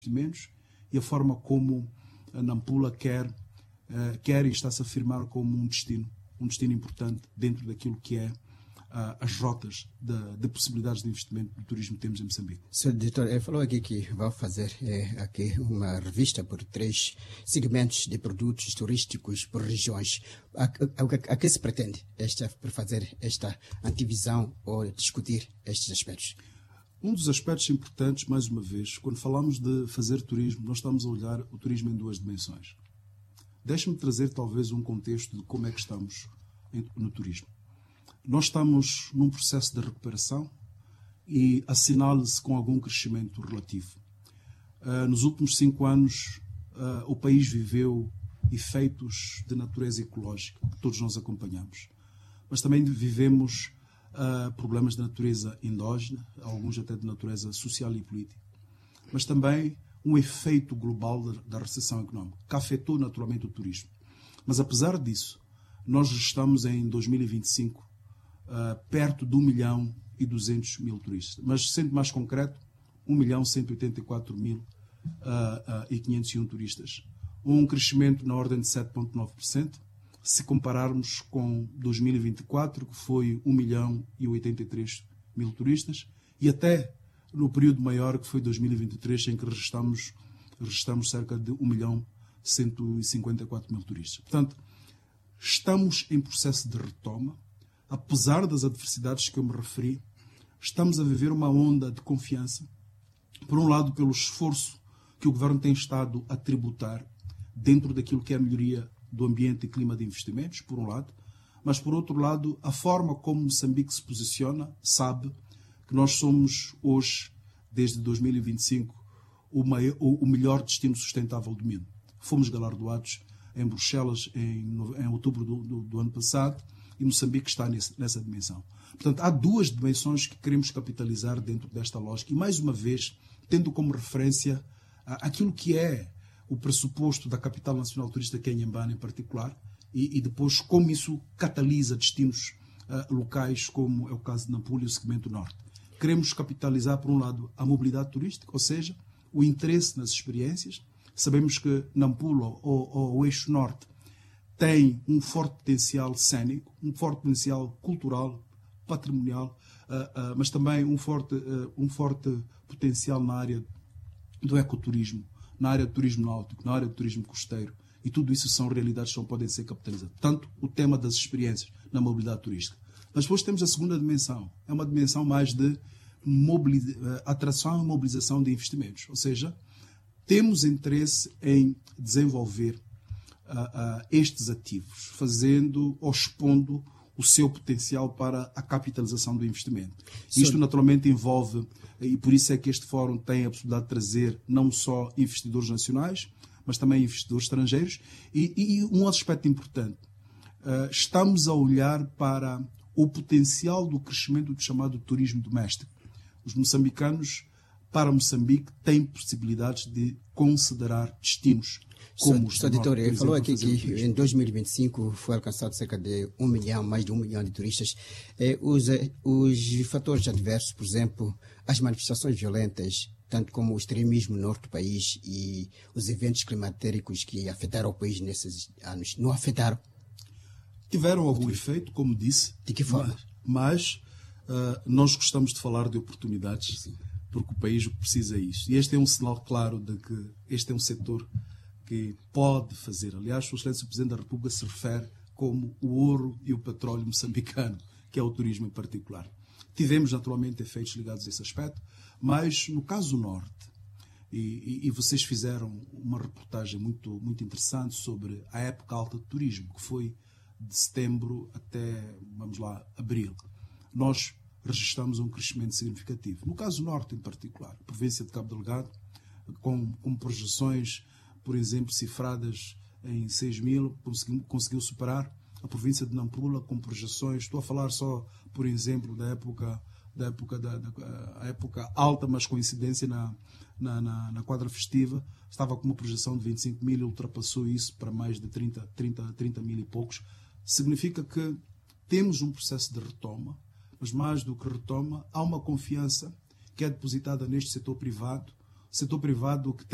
investimentos e a forma como a Nampula quer e está-se a afirmar como um destino importante dentro daquilo que é as rotas de possibilidades de investimento do turismo que temos em Moçambique. Sr. Diretor, falou aqui que vai fazer aqui uma revista por 3 segmentos de produtos turísticos por regiões. A que se pretende para fazer esta antivisão ou discutir estes aspectos? Um dos aspectos importantes, mais uma vez, quando falamos de fazer turismo, nós estamos a olhar o turismo em 2 dimensões. Deixe-me trazer talvez um contexto de como é que estamos no turismo. Nós estamos num processo de recuperação e assinala-se com algum crescimento relativo. Nos últimos 5 anos, o país viveu efeitos de natureza ecológica, que todos nós acompanhamos. Mas também vivemos problemas de natureza endógena, alguns até de natureza social e política. Mas também um efeito global da recessão económica, que afetou naturalmente o turismo. Mas apesar disso, nós estamos em 2025 perto de 1.200.000 turistas. Mas, sendo mais concreto, 1.184.501 turistas. Um crescimento na ordem de 7,9%, se compararmos com 2024, que foi 1.083.000 turistas, e até no período maior, que foi 2023, em que registramos cerca de 1.154.000 turistas. Portanto, estamos em processo de retoma. Apesar das adversidades que eu me referi, estamos a viver uma onda de confiança, por um lado, pelo esforço que o Governo tem estado a tributar dentro daquilo que é a melhoria do ambiente e clima de investimentos, por um lado, mas, por outro lado, a forma como Moçambique se posiciona, sabe que nós somos hoje, desde 2025, o melhor destino sustentável do mundo. Fomos galardoados em Bruxelas em outubro do ano passado, e Moçambique está nessa dimensão. Portanto, há 2 dimensões que queremos capitalizar dentro desta lógica e, mais uma vez, tendo como referência aquilo que é o pressuposto da Capital Nacional Turística, que é Inhambane em particular, e depois como isso catalisa destinos locais, como é o caso de Nampula e o segmento norte. Queremos capitalizar, por um lado, a mobilidade turística, ou seja, o interesse nas experiências. Sabemos que Nampula, ou o eixo norte, tem um forte potencial cênico, um forte potencial cultural, patrimonial, mas também um forte potencial na área do ecoturismo, na área do turismo náutico, na área do turismo costeiro. E tudo isso são realidades que não podem ser capitalizadas. Tanto o tema das experiências na mobilidade turística. Mas depois temos a segunda dimensão. É uma dimensão mais de atração e mobilização de investimentos. Ou seja, temos interesse em desenvolver estes ativos, fazendo ou expondo o seu potencial para a capitalização do investimento. Isto naturalmente envolve, e por isso é que este fórum tem a possibilidade de trazer não só investidores nacionais, mas também investidores estrangeiros. E um outro aspecto importante, estamos a olhar para o potencial do crescimento do chamado turismo doméstico. Os moçambicanos, para Moçambique, têm possibilidades de considerar destinos como os do norte. Doutor, ele falou aqui que em 2025 foi alcançado cerca de 1 milhão, mais de 1 milhão de turistas. Os fatores adversos, por exemplo, as manifestações violentas, tanto como o extremismo no norte do país e os eventos climatéricos que afetaram o país nesses anos, não afetaram? Tiveram algum efeito, como disse. De que forma? Mas nós gostamos de falar de oportunidades, sim, porque o país precisa disso. E este é um sinal claro de que este é um setor que pode fazer. Aliás, o excelente Presidente da República se refere como o ouro e o petróleo moçambicano, que é o turismo em particular. Tivemos, naturalmente, efeitos ligados a esse aspecto, mas no caso norte, e vocês fizeram uma reportagem muito, muito interessante sobre a época alta de turismo, que foi de setembro até, abril. Nós registramos um crescimento significativo. No caso norte, em particular, a província de Cabo Delgado, com projeções, por exemplo, cifradas em 6.000, conseguiu superar a província de Nampula com projeções. Estou a falar só, por exemplo, da época alta, mas coincidência na quadra festiva, estava com uma projeção de 25.000 e ultrapassou isso para mais de 30 mil e poucos. Significa que temos um processo de retoma, mas mais do que retoma, há uma confiança que é depositada neste setor privado que